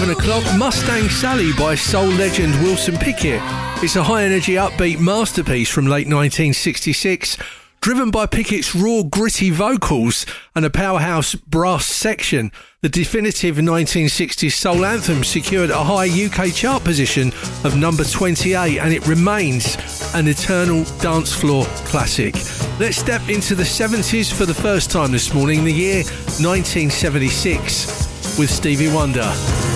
O'clock, Mustang Sally by soul legend Wilson Pickett. It's a high-energy, upbeat masterpiece from late 1966, driven by Pickett's raw, gritty vocals and a powerhouse brass section. The definitive 1960s soul anthem secured a high UK chart position of number 28, and it remains an eternal dance floor classic. Let's step into the 70s for the first time this morning, the year 1976, with Stevie Wonder.